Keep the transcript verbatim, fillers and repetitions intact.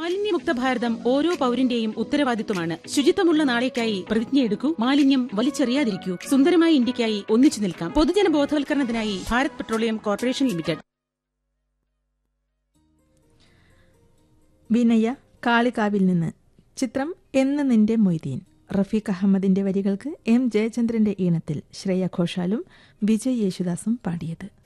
മാലിന്യമുക്ത ഭാരതം ഓരോ പൌരന്റെയും ഉത്തരവാദിത്വമാണ്. ശുചിത്വമുള്ള നാളേക്കായി പ്രതിജ്ഞയെടുക്കൂ. മാലിന്യം വലിച്ചെറിയാതിരിക്കൂ. സുന്ദരമായ ഇന്ത്യക്കായി ഒന്നിച്ചു നിൽക്കാം. പൊതുജന ബോധവൽക്കരണത്തിനായി ഭാരത് പെട്രോളിയം കോർപ്പറേഷൻ ലിമിറ്റഡ്. വിനയ കാളികാവിൽ നിന്ന്. ചിത്രം എന്ന് നിന്റെ മൊയ്തീൻ. റഫീഖ് അഹമ്മദിന്റെ വരികൾക്ക് എം ജയചന്ദ്രന്റെ ഈണത്തിൽ ശ്രേയ ഘോഷാലും വിജയ് യേശുദാസും പാടിയത്.